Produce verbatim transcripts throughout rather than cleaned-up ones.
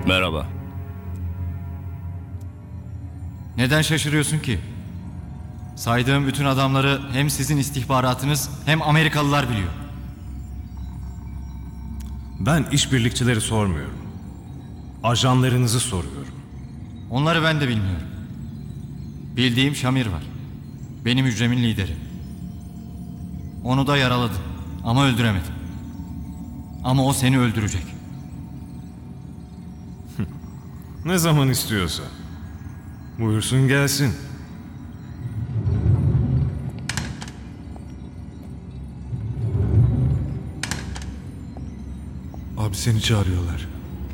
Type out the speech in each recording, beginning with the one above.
Merhaba. Neden şaşırıyorsun ki? Saydığım bütün adamları hem sizin istihbaratınız hem Amerikalılar biliyor. Ben işbirlikçileri sormuyorum. Ajanlarınızı soruyorum. Onları ben de bilmiyorum. Bildiğim Şamir var. Benim hücremin lideri. Onu da yaraladım ama öldüremedim. Ama o seni öldürecek. Ne zaman istiyorsa. Buyursun gelsin. Abi seni çağırıyorlar.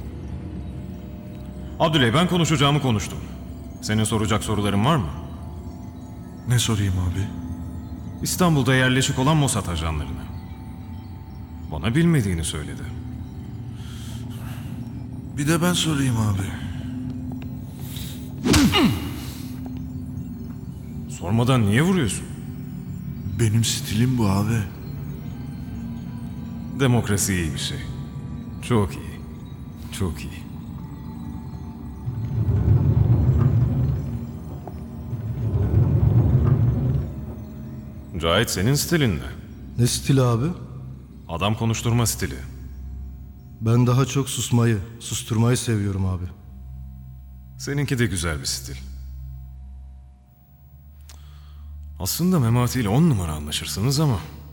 Abdüley, ben konuşacağımı konuştum. Senin soracak soruların var mı? Ne sorayım abi? İstanbul'da yerleşik olan Mossad ajanlarını. Bana bilmediğini söyledi. Bir de ben sorayım abi. Sormadan niye vuruyorsun? Benim stilim bu abi. Demokrasi iyi bir şey. Çok iyi. Çok iyi. Cahit, senin stilin ne? Ne stili abi? Adam konuşturma stili. Ben daha çok susmayı, susturmayı seviyorum abi. Seninki de güzel bir stil. Aslında Memati ile on numara anlaşırsınız ama